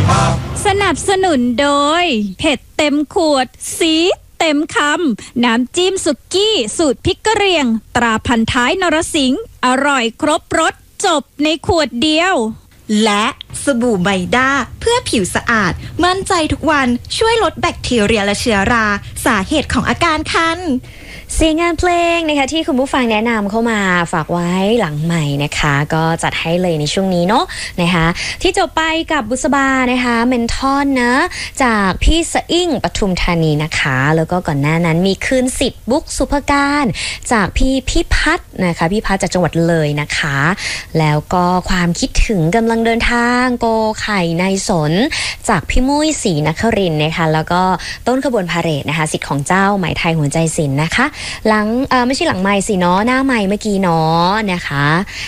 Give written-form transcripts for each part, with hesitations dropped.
สนับสนุนโดยเผ็ดเต็มขวดซีดเต็มคำน้ำจิ้มสุกี้สูตรพริกกะเหรี่ยงตราพันท้ายนรสิงห์อร่อยครบรสจบในขวดเดียวและสบู่ไบด้าเพื่อผิวสะอาดมั่นใจทุกวันช่วยลดแบคทีเรียและเชื้อราสาเหตุของอาการคันเสียงงานเพลงนะคะที่คุณผู้ฟังแนะนำเข้ามาฝากไว้หลังใหม่นะคะก็จัดให้เลยในช่วงนี้เนาะนะคะที่จบไปกับบุษบานะคะเมนทอนนะจากพี่สะอิ่งปทุมธานีนะคะแล้วก็ก่อนหน้านั้นมีคืนสิทธิ์บุ๊กสุภการจากพี่พิพัฒน์นะคะพี่พัฒน์จากจังหวัดเลยนะคะแล้วก็ความคิดถึงกำลังเดินทางโกไข่ในสนจากพี่มุ้ยศรีนครินทร์นะคะแล้วก็ต้นขบวนพาเหรดนะคะสิทธิ์ของเจ้าไหมไทยหัวใจศิลป์นะคะหลังไม่ใช่หลังไมค์สิเนาะหน้าไมค์เมื่อกี้เนาะนะคะ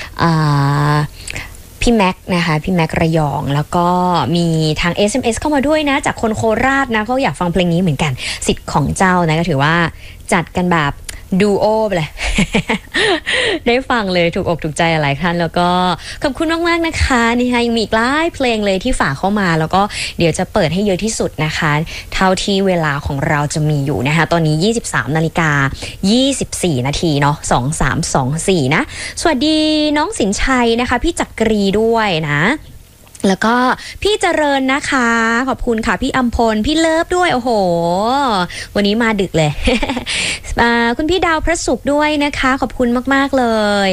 พี่แม็กนะคะพี่แม็กระยองแล้วก็มีทาง SMS เข้ามาด้วยนะจากคนโคราชนะเขาอยากฟังเพลงนี้เหมือนกันสิทธิ์ของเจ้านะก็ถือว่าจัดกันแบบดูโอไปเลย ได้ฟังเลยถูกอกถูกใจหลายท่านแล้วก็ขอบคุณมากๆนะคะนี่ค่ะยังมีอีกหลายเพลงเลยที่ฝากเข้ามาแล้วก็เดี๋ยวจะเปิดให้เยอะที่สุดนะคะเท่าที่เวลาของเราจะมีอยู่นะคะตอนนี้ 23:24 นาทีเนาะ23:24นะสวัสดีน้องสินชัยนะคะพี่จักรีด้วยนะแล้วก็พี่เจริญนะคะขอบคุณค่ะพี่อัมพลพี่เลิฟด้วยโอ้โหวันนี้มาดึกเลย คุณพี่ดาวพระศุกร์ด้วยนะคะขอบคุณมากๆเลย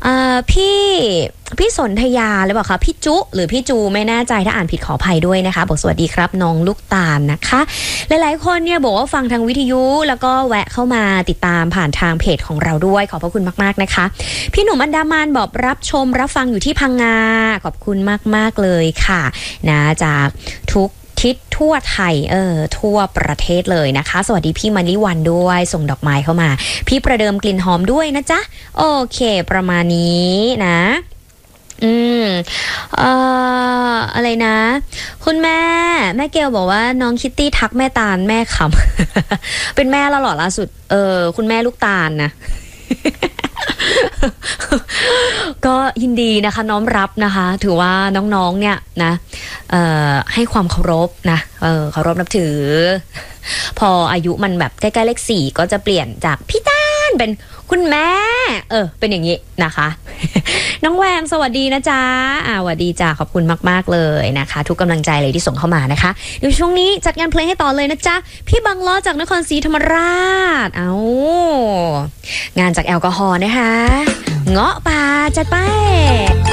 พี่สนธยาหรือเปล่าคะพี่จุหรือพี่จูไม่แน่ใจถ้าอ่านผิดขออภัยด้วยนะคะบอกสวัสดีครับน้องลูกตาลนะคะหลายๆคนเนี่ยบอกว่าฟังทางวิทยุแล้วก็แวะเข้ามาติดตามผ่านทางเพจของเราด้วยขอบพระคุณมากๆนะคะพี่หนุ่มอันดามันบอกรับชมรับฟังอยู่ที่พังงาขอบคุณมากๆเลยค่ะนะจากทุกทิศทั่วไทยทั่วประเทศเลยนะคะสวัสดีพี่มาริวันด้วยส่งดอกไม้เข้ามาพี่ประเดิมกลิ่นหอมด้วยนะจ๊ะโอเคประมาณนี้นะอะไรนะคุณแม่เกลบอกว่าน้องคิตตี้ทักแม่ตาลแม่ขำ เป็นแม่แล้วหรอล่าสุดคุณแม่ลูกตาลนะ ก็ยินดีนะคะน้อมรับนะคะถือว่าน้องๆเนี่ยนะให้ความเคารพนะเคารพนับถือพออายุมันแบบใกล้ๆเลข4ก็จะเปลี่ยนจากพี่ตาลเป็นคุณแม่เป็นอย่างนี้นะคะน้องแวงสวัสดีนะจ๊ะสวัสดีจ้าขอบคุณมากๆเลยนะคะทุกกำลังใจเลยที่ส่งเข้ามานะคะเดี๋ยวช่วงนี้จัดงานเพลงให้ต่อเลยนะจ๊ะพี่บังล้อจากนครศรีธรรมราชงานจากแอลกอฮอล์นะคะเงาะป่าจัดไป